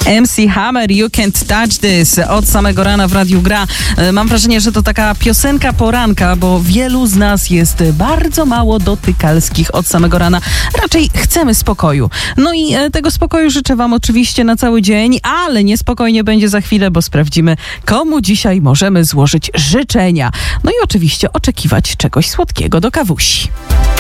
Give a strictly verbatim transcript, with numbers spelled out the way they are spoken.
M C Hammer, You Can't Touch This. Od samego rana w radiu gra. Mam wrażenie, że to taka piosenka poranka, bo wielu z nas jest bardzo mało dotykalskich od samego rana. Raczej chcemy spokoju. No i tego spokoju życzę wam oczywiście na cały dzień, ale niespokojnie będzie za chwilę, bo sprawdzimy, komu dzisiaj możemy złożyć życzenia. No i oczywiście oczekiwać czegoś słodkiego do kawusi.